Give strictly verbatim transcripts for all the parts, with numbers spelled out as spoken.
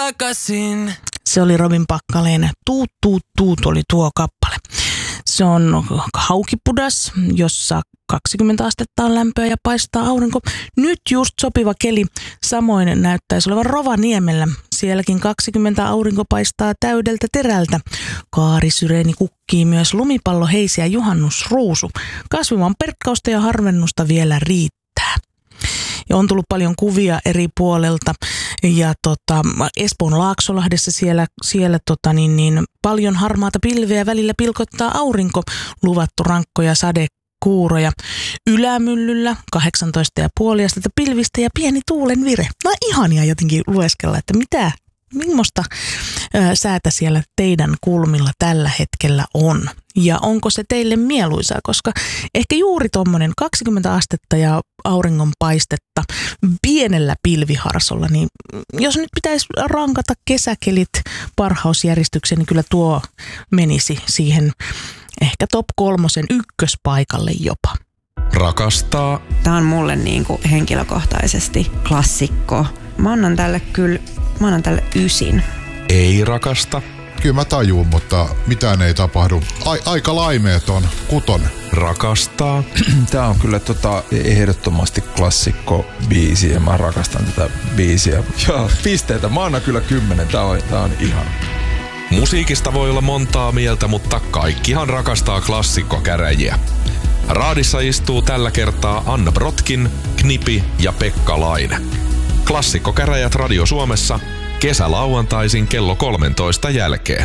takaisin. Se oli Robin Packalén. Tuut, tuut, tuut oli tuo kappale. Se on Haukipudas, jossa kaksikymmentä astetta on lämpöä ja paistaa aurinko. Nyt just sopiva keli. Samoin näyttäisi olevan Rovaniemellä. Sielläkin kaksikymmentä aurinko paistaa täydeltä terältä. Kaarisyreeni kukkii myös lumipallo, heisi ja juhannusruusu. Kasvimaan perkkausta ja harvennusta vielä riittää. Ja on tullut paljon kuvia eri puolelta ja tota, Espoon Laaksolahdessa siellä, siellä tota, niin, niin, paljon harmaata pilveä, välillä pilkottaa aurinko, luvattu rankkoja sadekuuroja. Ylämyllyllä kahdeksantoista pilkku viisi astetta pilvistä ja pieni tuulen vire. No ihania jotenkin lueskella, että mitä, millaista ää, säätä siellä teidän kulmilla tällä hetkellä on. Ja onko se teille mieluisaa, koska ehkä juuri tuommoinen kaksikymmentä astetta ja auringonpaistetta pienellä pilviharsolla, niin jos nyt pitäisi rankata kesäkelit parhausjärjestykseen, niin kyllä tuo menisi siihen ehkä top kolmosen ykköspaikalle jopa. Rakastaa. Tämä on mulle niin kuin henkilökohtaisesti klassikko. Mä annan tälle kyllä, mä annan tälle ysin. Ei rakasta. Kyllä mä tajuun, mutta mitään ei tapahdu. Ai, aika laimeeton kuton. Rakastaa. Tää on kyllä tota ehdottomasti klassikko biisi ja mä rakastan tätä biisiä. Ja pisteitä. Mä annan kyllä kymmenen. Tää on, tää on ihana. Musiikista voi olla montaa mieltä, mutta kaikkihan rakastaa klassikkokäräjiä. Raadissa istuu tällä kertaa Anna Brotkin, Knipi ja Pekka Laine. Klassikkokäräjät Radio Suomessa kesälauantaisin kello kolmentoista jälkeen.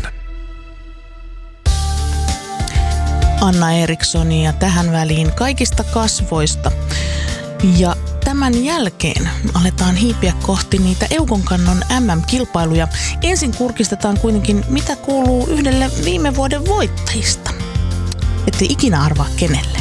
Anna Erikssonia tähän väliin kaikista kasvoista. Ja tämän jälkeen aletaan hiipiä kohti niitä Eukonkannon M M-kilpailuja. Ensin kurkistetaan kuitenkin, mitä kuuluu yhdelle viime vuoden voittajista. Ette ikinä arvaa kenelle.